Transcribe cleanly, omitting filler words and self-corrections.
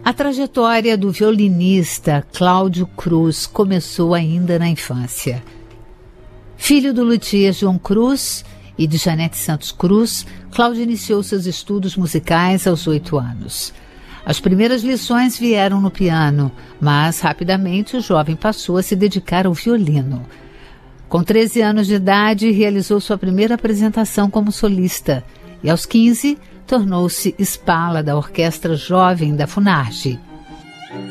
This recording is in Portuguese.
A trajetória do violinista Cláudio Cruz começou ainda na infância. Filho do luthier João Cruz e de Janete Santos Cruz, Cláudio iniciou seus estudos musicais aos 8 anos. As primeiras lições vieram no piano, mas rapidamente o jovem passou a se dedicar ao violino. Com 13 anos de idade, realizou sua primeira apresentação como solista e aos 15 tornou-se espala da Orquestra Jovem da FUNARGE.